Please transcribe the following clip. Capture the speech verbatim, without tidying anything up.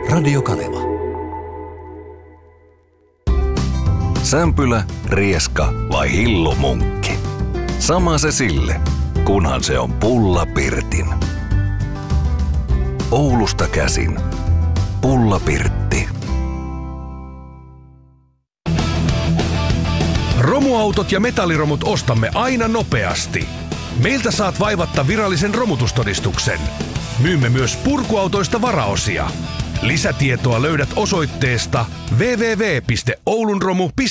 Radio Kaleva. Sämpylä, rieska vai hillomunkki? Sama se sille, kunhan se on Pulla Pirtin. Oulusta käsin. Pulla Pirtti. Romuautot ja metalliromut ostamme aina nopeasti. Meiltä saat vaivatta virallisen romutustodistuksen. Myymme myös purkuautoista varaosia. Lisätietoa löydät osoitteesta double-u double-u double-u piste oulunromu piste